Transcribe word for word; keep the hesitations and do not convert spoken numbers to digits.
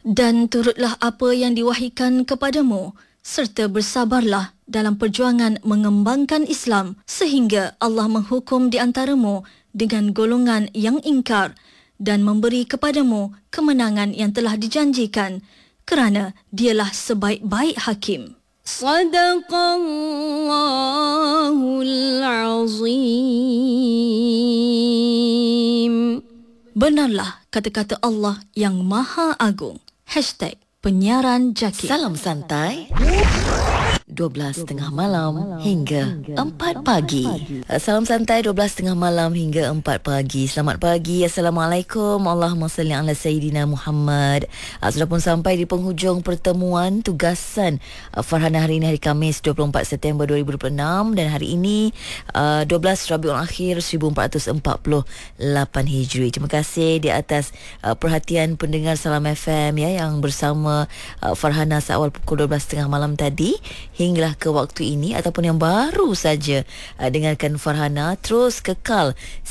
Dan turutlah apa yang diwahyukan kepadamu, serta bersabarlah dalam perjuangan mengembangkan Islam sehingga Allah menghukum di antaramu dengan golongan yang ingkar dan memberi kepadamu kemenangan yang telah dijanjikan, kerana dialah sebaik-baik hakim. Sadaqallahul Azim. Benarlah kata-kata Allah yang Maha Agung. Hashtag Penyiaran Jaki. Salam santai. dua belas tengah malam hingga empat pagi. Salam santai dua belas tengah malam hingga empat pagi. Selamat pagi. Assalamualaikum. Allahumma salli ala Sayyidina Muhammad. Sudah pun sampai di penghujung pertemuan tugasan Farhana hari ini, hari Khamis dua puluh empat September dua ribu dua puluh enam, dan hari ini dua belas Rabiul Akhir seribu empat ratus empat puluh lapan Hijri. Terima kasih di atas perhatian pendengar Salam F M ya, yang bersama Farhana seawal pukul dua belas tiga puluh malam tadi hinggalah ke waktu ini, ataupun yang baru saja uh, dengarkan Farhana, terus kekal